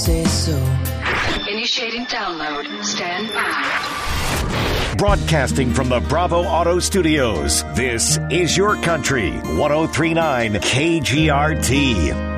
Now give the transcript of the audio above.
Say so. Initiating download. Stand by. Broadcasting from the Bravo Auto Studios, this is Your Country, 103.9 KGRT.